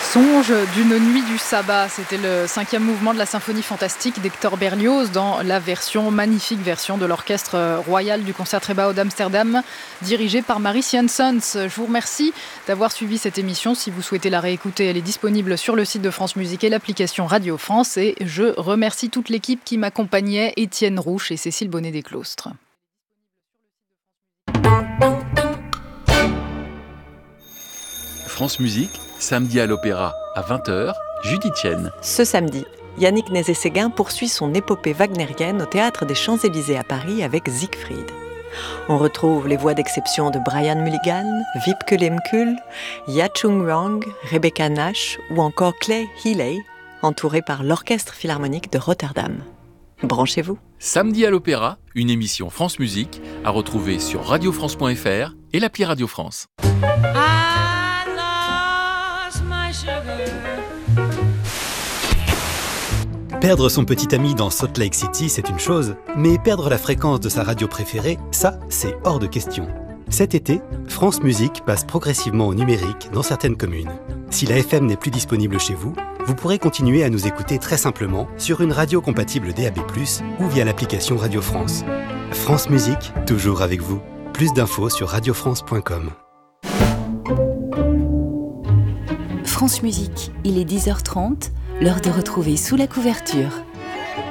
Songe d'une nuit du sabbat, c'était le 5e mouvement de la symphonie fantastique d'Hector Berlioz dans la magnifique version de l'Orchestre Royal du Concertgebouw d'Amsterdam, dirigé par Maurice Janssens. Je vous remercie d'avoir suivi cette émission. Si vous souhaitez la réécouter, elle est disponible sur le site de France Musique et l'application Radio France. Et je remercie toute l'équipe qui m'accompagnait, Étienne Rouche et Cécile Bonnet-Desclostres. France Musique, samedi à l'Opéra, à 20h, Judith Chen. Ce samedi, Yannick Nézet-Séguin poursuit son épopée wagnérienne au Théâtre des Champs-Élysées à Paris avec Siegfried. On retrouve les voix d'exception de Brian Mulligan, Wiebke Lemkül, Ya-Chung Wang, Rebecca Nash ou encore Clay Healy, entourés par l'Orchestre Philharmonique de Rotterdam. Branchez-vous. Samedi à l'Opéra, une émission France Musique à retrouver sur radiofrance.fr et l'appli Radio France. Perdre son petit ami dans Salt Lake City, c'est une chose, mais perdre la fréquence de sa radio préférée, ça, c'est hors de question. Cet été, France Musique passe progressivement au numérique dans certaines communes. Si la FM n'est plus disponible chez vous, vous pourrez continuer à nous écouter très simplement sur une radio compatible DAB+, ou via l'application Radio France. France Musique, toujours avec vous. Plus d'infos sur radiofrance.com. France Musique, il est 10h30, l'heure de retrouver Sous la couverture.